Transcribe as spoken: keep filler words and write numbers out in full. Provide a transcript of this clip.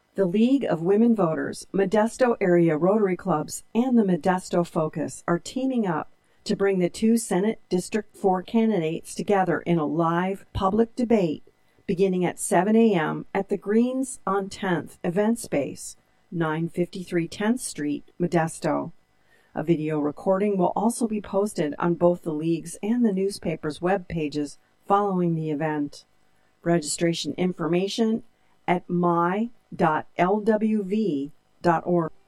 The League of Women Voters, Modesto Area Rotary Clubs, and the Modesto Focus are teaming up to bring the two Senate District four candidates together in a live public debate beginning at seven a.m. at the Greens on tenth event space, nine fifty-three tenth Street, Modesto. A video recording will also be posted on both the League's and the newspaper's web pages following the event. Registration information at my dot l w v dot org.